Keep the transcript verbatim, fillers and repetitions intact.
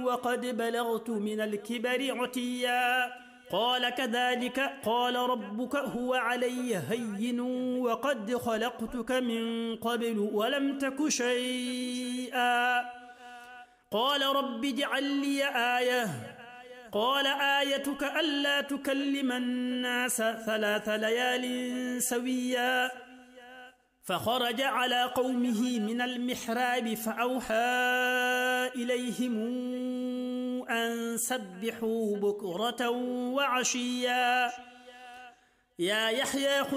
وقد بلغت من الكبر عتيا قال كذلك قال ربك هو علي هين وقد خلقتك من قبل ولم تك شيئا قال رب اجعل لي آية قال آيتك ألا تكلم الناس ثلاث ليال سويا فخرج على قومه من المحراب فأوحى إليهم أن سبحوا بكرة وعشيا يا يحيى